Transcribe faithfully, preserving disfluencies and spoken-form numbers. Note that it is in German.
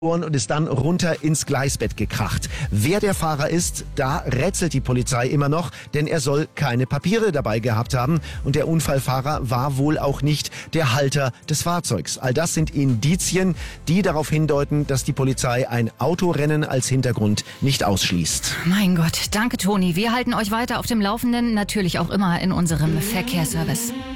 und ist dann runter ins Gleisbett gekracht. Wer der Fahrer ist, da rätselt die Polizei immer noch, denn er soll keine Papiere dabei gehabt haben und der Unfallfahrer war wohl auch nicht der Halter des Fahrzeugs. All das sind Indizien, die darauf hindeuten, dass die Polizei ein Autorennen als Hintergrund nicht ausschließt. Mein Gott, danke Toni. Wir halten euch weiter auf dem Laufenden, natürlich auch immer in unserem Verkehrsservice.